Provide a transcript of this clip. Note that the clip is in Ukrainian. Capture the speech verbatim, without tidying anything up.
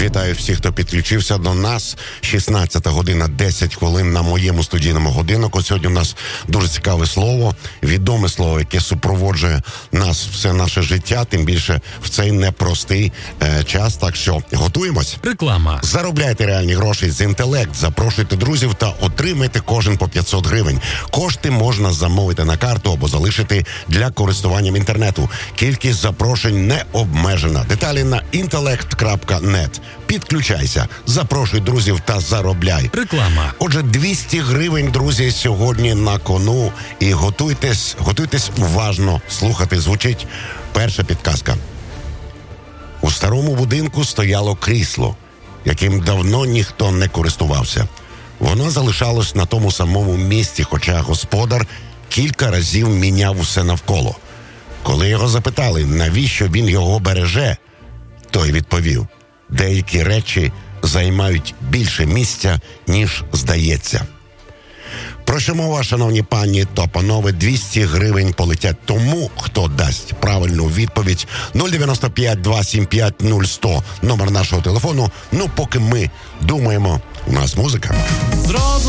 вітаю всіх, хто підключився до нас. шістнадцята година десять хвилин на моєму студійному годиннику. Сьогодні у нас дуже цікаве слово, відоме слово, яке супроводжує нас все наше життя, тим більше в цей непростий е, час. Так що готуємось. Реклама. Заробляйте реальні гроші з інтелект, запрошуйте друзів та отримайте кожен по п'ятсот гривень. Кошти можна замовити на карту або залишити для користування інтернету. Кількість запрошень не обмежена. Деталі на інтелект крапка нет. Підключайся, запрошуй друзів та заробляй. Реклама. Отже, двісті гривень, друзі, сьогодні на кону. І готуйтесь, готуйтесь уважно слухати. Звучить перша підказка. У старому будинку стояло крісло, яким давно ніхто не користувався. Воно залишалось на тому самому місці, хоча господар кілька разів міняв усе навколо. Коли його запитали, навіщо він його береже, той відповів: деякі речі займають більше місця, ніж здається. Про що мова, шановні пані та панове? двісті гривень полетять тому, хто дасть правильну відповідь. нуль дев'яносто п'ять два сім п'ять нуль сто номер нашого телефону. Ну, поки ми думаємо, у нас музика. Зразу